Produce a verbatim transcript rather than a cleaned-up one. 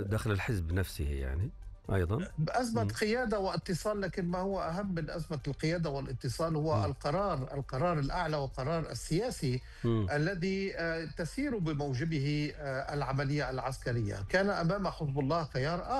داخل الحزب نفسه يعني أيضا. بأزمة مم. قيادة واتصال، لكن ما هو أهم من أزمة القيادة والاتصال هو مم. القرار القرار الأعلى والقرار السياسي مم. الذي آه، تسير بموجبه آه، العملية العسكرية. كان أمام حزب الله خيار